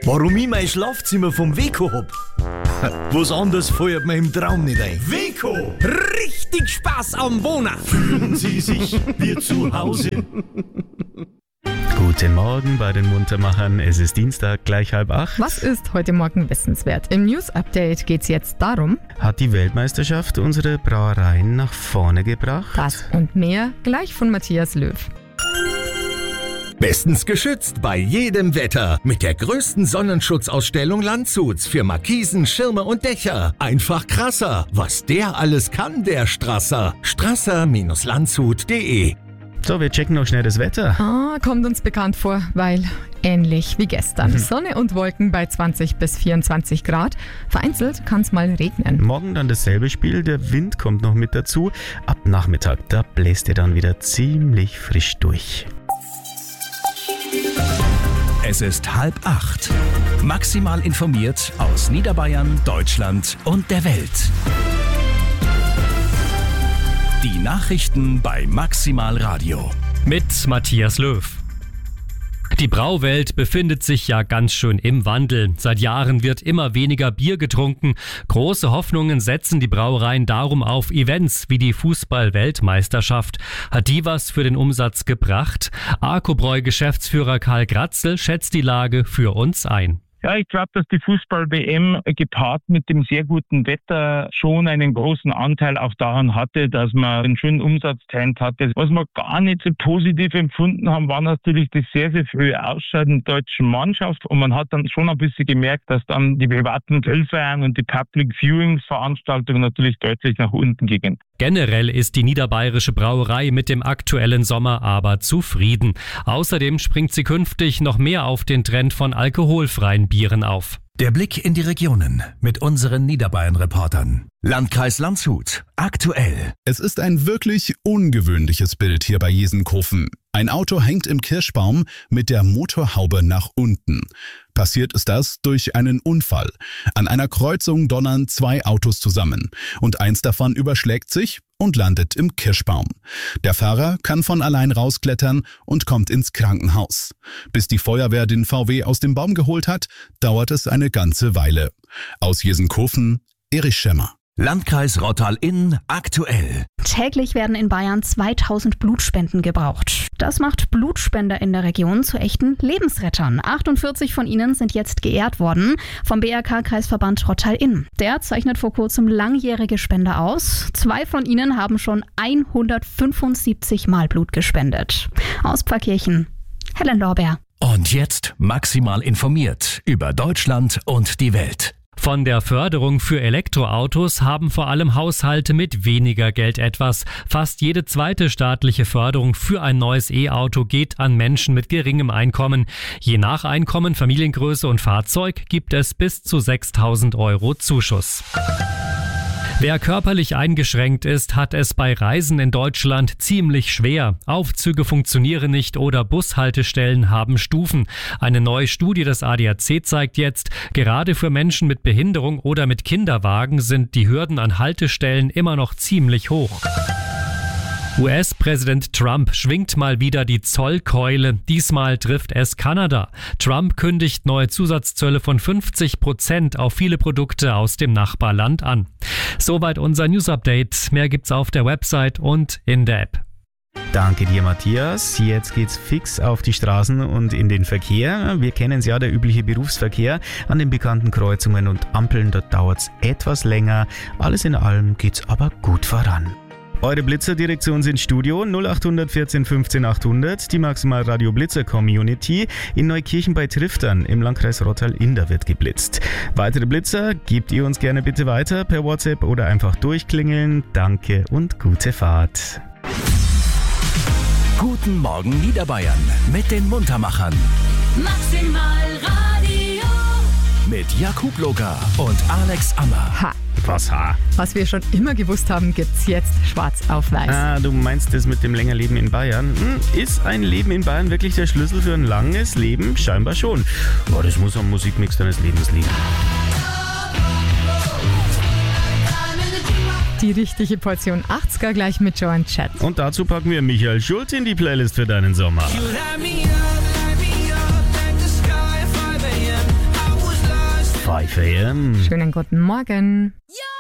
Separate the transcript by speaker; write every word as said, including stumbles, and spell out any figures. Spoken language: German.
Speaker 1: Warum ich mein Schlafzimmer vom Weko hab? Was anderes fällt mir im Traum nicht ein. Weko!
Speaker 2: Richtig Spaß am Wohnen!
Speaker 1: Fühlen Sie sich wie zu Hause?
Speaker 3: Guten Morgen bei den Muntermachern. Es ist Dienstag, gleich halb acht.
Speaker 4: Was ist heute Morgen wissenswert? Im News-Update geht es jetzt darum:
Speaker 3: Hat die Weltmeisterschaft unsere Brauereien nach vorne gebracht?
Speaker 4: Das und mehr gleich von Matthias Löw.
Speaker 5: Bestens geschützt bei jedem Wetter mit der größten Sonnenschutzausstellung Landshuts für Markisen, Schirme und Dächer. Einfach krasser, was der alles kann, der Strasser. Strasser Landshut punkt de.
Speaker 3: So, wir checken noch schnell das Wetter.
Speaker 4: Ah, kommt uns bekannt vor, weil ähnlich wie gestern. Mhm. Sonne und Wolken bei zwanzig bis vierundzwanzig Grad. Vereinzelt kann es mal regnen.
Speaker 3: Morgen dann dasselbe Spiel. Der Wind kommt noch mit dazu. Ab Nachmittag, da bläst er dann wieder ziemlich frisch durch.
Speaker 6: Es ist halb acht. Maximal informiert aus Niederbayern, Deutschland und der Welt. Die Nachrichten bei Maximal Radio.
Speaker 7: Mit Matthias Löw. Die Brauwelt befindet sich ja ganz schön im Wandel. Seit Jahren wird immer weniger Bier getrunken. Große Hoffnungen setzen die Brauereien darum auf Events wie die Fußball-Weltmeisterschaft. Hat die was für den Umsatz gebracht? Arkobräu-Geschäftsführer Karl Gratzel schätzt die Lage für uns ein.
Speaker 8: Ja, ich glaube, dass die Fußball-W M gepaart mit dem sehr guten Wetter schon einen großen Anteil auch daran hatte, dass man einen schönen Umsatztrend hatte. Was wir gar nicht so positiv empfunden haben, war natürlich das sehr, sehr frühe Ausscheiden der deutschen Mannschaft. Und man hat dann schon ein bisschen gemerkt, dass dann die privaten Grillfeiern und die Public Viewings-Veranstaltungen natürlich deutlich nach unten gingen.
Speaker 7: Generell ist die niederbayerische Brauerei mit dem aktuellen Sommer aber zufrieden. Außerdem springt sie künftig noch mehr auf den Trend von alkoholfreien Bieren auf.
Speaker 6: Der Blick in die Regionen mit unseren Niederbayern-Reportern. Landkreis Landshut, aktuell.
Speaker 9: Es ist ein wirklich ungewöhnliches Bild hier bei Jesenkofen. Ein Auto hängt im Kirschbaum mit der Motorhaube nach unten. Passiert ist das durch einen Unfall. An einer Kreuzung donnern zwei Autos zusammen und eins davon überschlägt sich und landet im Kirschbaum. Der Fahrer kann von allein rausklettern und kommt ins Krankenhaus. Bis die Feuerwehr den V W aus dem Baum geholt hat, dauert es eine ganze Weile. Aus Jesenkofen, Erich Schemmer.
Speaker 6: Landkreis Rottal-Inn, aktuell.
Speaker 10: Täglich werden in Bayern zweitausend Blutspenden gebraucht. Das macht Blutspender in der Region zu echten Lebensrettern. achtundvierzig von ihnen sind jetzt geehrt worden vom B R K-Kreisverband Rottal-Inn. Der zeichnet vor kurzem langjährige Spender aus. Zwei von ihnen haben schon hundertfünfundsiebzig Mal Blut gespendet. Aus Pfarrkirchen, Helen Lorbeer.
Speaker 6: Und jetzt maximal informiert über Deutschland und die Welt.
Speaker 7: Von der Förderung für Elektroautos haben vor allem Haushalte mit weniger Geld etwas. Fast jede zweite staatliche Förderung für ein neues E-Auto geht an Menschen mit geringem Einkommen. Je nach Einkommen, Familiengröße und Fahrzeug gibt es bis zu sechstausend Euro Zuschuss. Wer körperlich eingeschränkt ist, hat es bei Reisen in Deutschland ziemlich schwer. Aufzüge funktionieren nicht oder Bushaltestellen haben Stufen. Eine neue Studie des A D A C zeigt jetzt, gerade für Menschen mit Behinderung oder mit Kinderwagen sind die Hürden an Haltestellen immer noch ziemlich hoch. U S-Präsident Trump schwingt mal wieder die Zollkeule. Diesmal trifft es Kanada. Trump kündigt neue Zusatzzölle von fünfzig Prozent auf viele Produkte aus dem Nachbarland an. Soweit unser News-Update. Mehr gibt's auf der Website und in der App.
Speaker 3: Danke dir, Matthias. Jetzt geht's fix auf die Straßen und in den Verkehr. Wir kennen es ja, der übliche Berufsverkehr an den bekannten Kreuzungen und Ampeln. Dort dauert's etwas länger. Alles in allem geht's aber gut voran. Eure Blitzer-Direktion sind Studio null acht vierzehn fünfzehn achthundert, die Maximal Radio Blitzer Community in Neukirchen bei Triftern im Landkreis Rottal-Inn wird geblitzt. Weitere Blitzer gebt ihr uns gerne bitte weiter per WhatsApp oder einfach durchklingeln. Danke und gute Fahrt.
Speaker 6: Guten Morgen Niederbayern mit den Muntermachern.
Speaker 11: Maximal Radio.
Speaker 6: Mit Jakub Loga und Alex Ammer.
Speaker 4: Ha.
Speaker 3: Was ha?
Speaker 4: Was wir schon immer gewusst haben, gibt's jetzt schwarz auf weiß.
Speaker 3: Ah, du meinst das mit dem länger Leben in Bayern? Hm, ist ein Leben in Bayern wirklich der Schlüssel für ein langes Leben? Scheinbar schon. Boah, das muss am Musikmix deines Lebens liegen.
Speaker 4: Die richtige Portion achtziger gleich mit Joan Chat.
Speaker 3: Und dazu packen wir Michael Schulz in die Playlist für deinen Sommer. five a m.
Speaker 4: Schönen guten Morgen.
Speaker 11: Ja!